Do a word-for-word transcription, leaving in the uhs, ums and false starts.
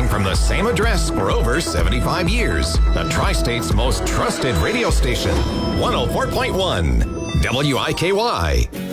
from the same address for over seventy-five years. The Tri-State's most trusted radio station. one oh four point one W I K Y.